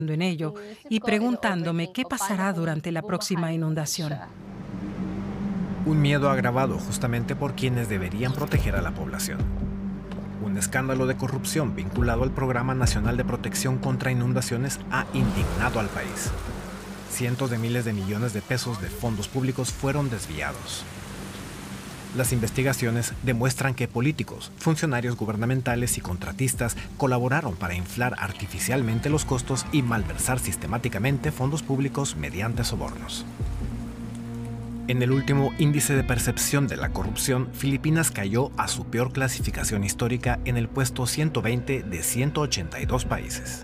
en ello y preguntándome qué pasará durante la próxima inundación. Un miedo agravado justamente por quienes deberían proteger a la población. Un escándalo de corrupción vinculado al Programa Nacional de Protección contra Inundaciones ha indignado al país. Cientos de miles de millones de pesos de fondos públicos fueron desviados. Las investigaciones demuestran que políticos, funcionarios gubernamentales y contratistas colaboraron para inflar artificialmente los costos y malversar sistemáticamente fondos públicos mediante sobornos. En el último índice de percepción de la corrupción, Filipinas cayó a su peor clasificación histórica en el puesto 120 de 182 países.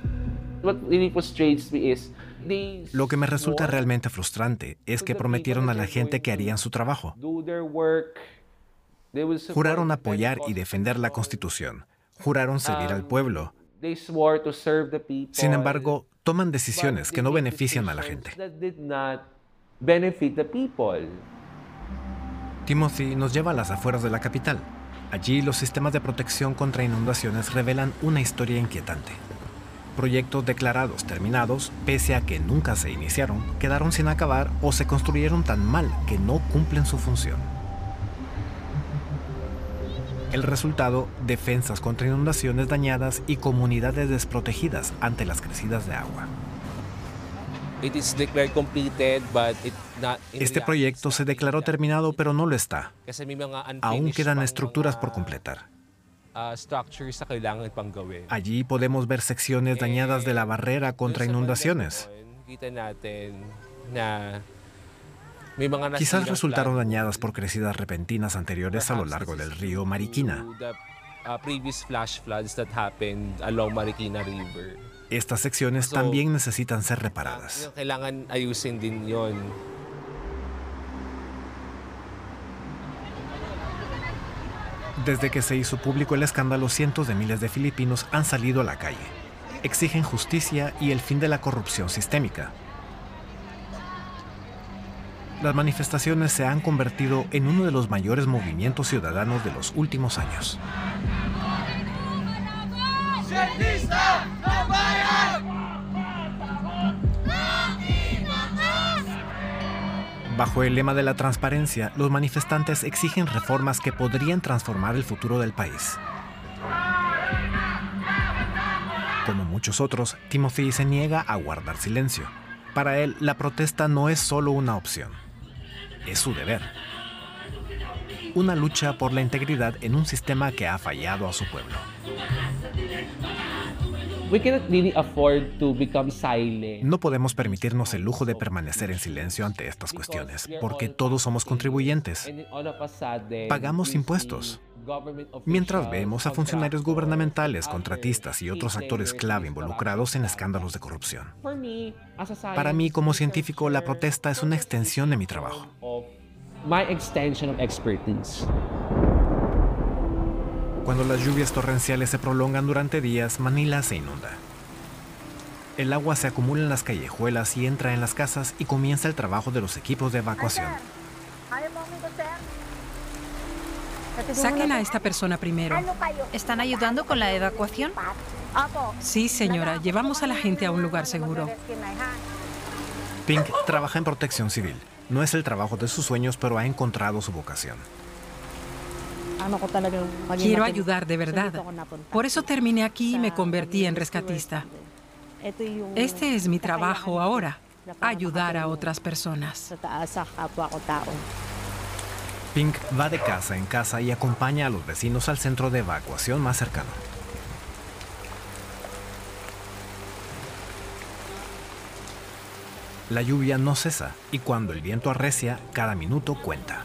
Lo que me resulta realmente frustrante es que prometieron a la gente que harían su trabajo. Juraron apoyar y defender la Constitución. Juraron servir al pueblo. Sin embargo, toman decisiones que no benefician a la gente. Timothy nos lleva a las afueras de la capital. Allí, los sistemas de protección contra inundaciones revelan una historia inquietante. Proyectos declarados terminados, pese a que nunca se iniciaron, quedaron sin acabar o se construyeron tan mal que no cumplen su función. El resultado, defensas contra inundaciones dañadas y comunidades desprotegidas ante las crecidas de agua. Este proyecto se declaró terminado, pero no lo está. Aún quedan estructuras por completar. Allí podemos ver secciones dañadas de la barrera contra inundaciones. Quizás resultaron dañadas por crecidas repentinas anteriores a lo largo del río Marikina. Estas secciones también necesitan ser reparadas. Desde que se hizo público el escándalo, cientos de miles de filipinos han salido a la calle. Exigen justicia y el fin de la corrupción sistémica. Las manifestaciones se han convertido en uno de los mayores movimientos ciudadanos de los últimos años. Bajo el lema de la transparencia, los manifestantes exigen reformas que podrían transformar el futuro del país. Como muchos otros, Timothy se niega a guardar silencio. Para él, la protesta no es solo una opción. Es su deber. Una lucha por la integridad en un sistema que ha fallado a su pueblo. No podemos permitirnos el lujo de permanecer en silencio ante estas cuestiones, porque todos somos contribuyentes. Pagamos impuestos. Mientras vemos a funcionarios gubernamentales, contratistas y otros actores clave involucrados en escándalos de corrupción. Para mí, como científico, la protesta es una extensión de mi trabajo. Cuando las lluvias torrenciales se prolongan durante días, Manila se inunda. El agua se acumula en las callejuelas y entra en las casas y comienza el trabajo de los equipos de evacuación. Saquen a esta persona primero. ¿Están ayudando con la evacuación? Sí, señora. Llevamos a la gente a un lugar seguro. Pink trabaja en protección civil. No es el trabajo de sus sueños, pero ha encontrado su vocación. Quiero ayudar de verdad. Por eso terminé aquí y me convertí en rescatista. Este es mi trabajo ahora, ayudar a otras personas. Pink va de casa en casa y acompaña a los vecinos al centro de evacuación más cercano. La lluvia no cesa y cuando el viento arrecia, cada minuto cuenta.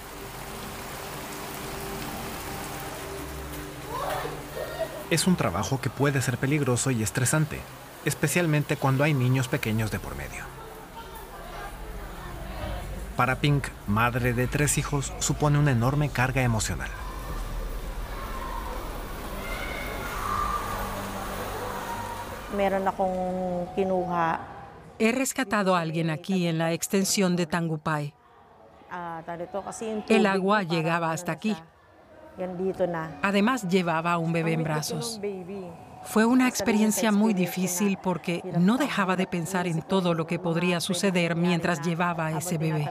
Es un trabajo que puede ser peligroso y estresante, especialmente cuando hay niños pequeños de por medio. Para Pink, madre de 3 hijos, supone una enorme carga emocional. He rescatado a alguien aquí en la extensión de Tangupay. El agua llegaba hasta aquí. Además, llevaba a un bebé en brazos. Fue una experiencia muy difícil porque no dejaba de pensar en todo lo que podría suceder mientras llevaba a ese bebé.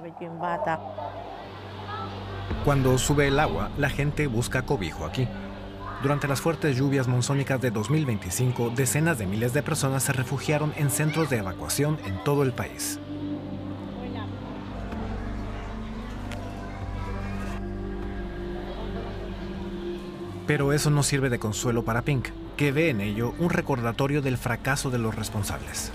Cuando sube el agua, la gente busca cobijo aquí. Durante las fuertes lluvias monzónicas de 2025, decenas de miles de personas se refugiaron en centros de evacuación en todo el país. Pero eso no sirve de consuelo para Pink, que ve en ello un recordatorio del fracaso de los responsables.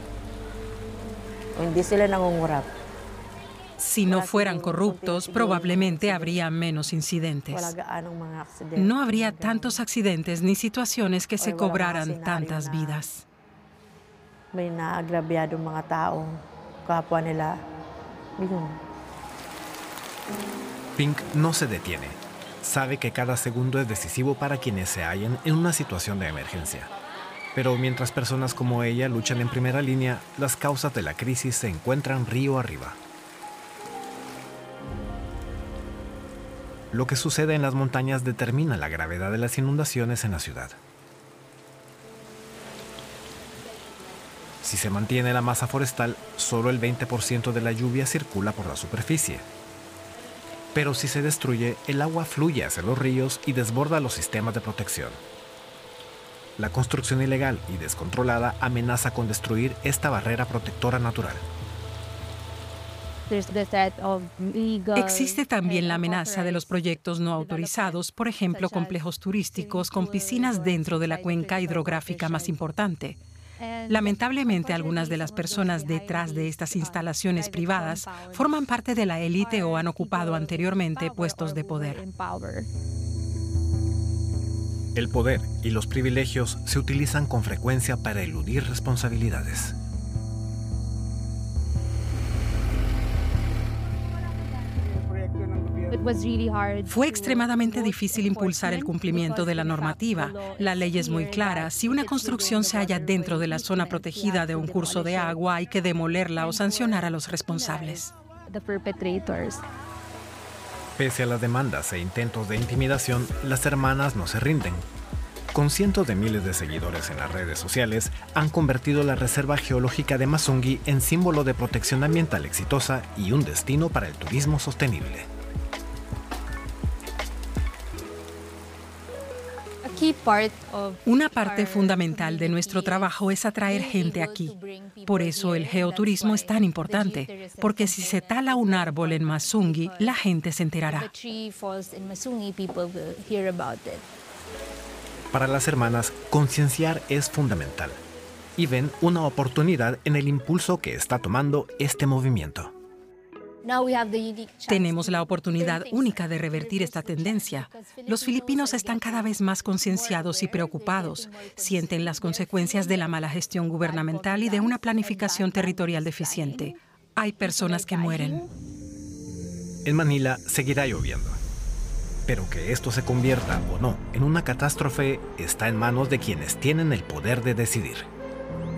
Si no fueran corruptos, probablemente habría menos incidentes. No habría tantos accidentes ni situaciones que se cobraran tantas vidas. Pink no se detiene. Sabe que cada segundo es decisivo para quienes se hallan en una situación de emergencia. Pero mientras personas como ella luchan en primera línea, las causas de la crisis se encuentran río arriba. Lo que sucede en las montañas determina la gravedad de las inundaciones en la ciudad. Si se mantiene la masa forestal, solo el 20% de la lluvia circula por la superficie. Pero si se destruye, el agua fluye hacia los ríos y desborda los sistemas de protección. La construcción ilegal y descontrolada amenaza con destruir esta barrera protectora natural. Existe también la amenaza de los proyectos no autorizados, por ejemplo, complejos turísticos con piscinas dentro de la cuenca hidrográfica más importante. Lamentablemente, algunas de las personas detrás de estas instalaciones privadas forman parte de la élite o han ocupado anteriormente puestos de poder. El poder y los privilegios se utilizan con frecuencia para eludir responsabilidades. Fue extremadamente difícil impulsar el cumplimiento de la normativa. La ley es muy clara. Si una construcción se halla dentro de la zona protegida de un curso de agua, hay que demolerla o sancionar a los responsables. Pese a las demandas e intentos de intimidación, las hermanas no se rinden. Con cientos de miles de seguidores en las redes sociales, han convertido la Reserva Geológica de Masungi en símbolo de protección ambiental exitosa y un destino para el turismo sostenible. Una parte fundamental de nuestro trabajo es atraer gente aquí. Por eso el geoturismo es tan importante, porque si se tala un árbol en Masungi, la gente se enterará. Para las hermanas, concienciar es fundamental y ven una oportunidad en el impulso que está tomando este movimiento. Tenemos la oportunidad única de revertir esta tendencia. Los filipinos están cada vez más concienciados y preocupados. Sienten las consecuencias de la mala gestión gubernamental y de una planificación territorial deficiente. Hay personas que mueren. En Manila seguirá lloviendo. Pero que esto se convierta o no en una catástrofe está en manos de quienes tienen el poder de decidir.